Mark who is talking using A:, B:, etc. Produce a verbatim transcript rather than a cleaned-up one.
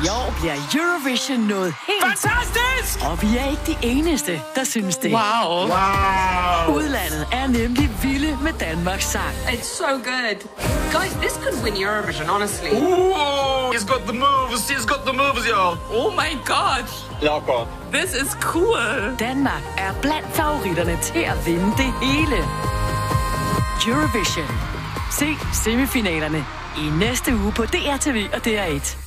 A: år bliver Eurovision noget helt...
B: Fantastisk!
A: Og vi er ikke de eneste, der synes det.
B: Wow. Wow.
A: Udlandet er nemlig vilde med Danmarks sang.
C: It's so good. Guys, this could win Eurovision, honestly.
B: Ooh, he's got the moves. He's got the moves, y'all. Oh my god.
D: Locker.
B: This is cool.
A: Danmark er blandt favoritterne til at vinde det hele. Eurovision. Se semifinalerne i næste uge på D R T V og D R et.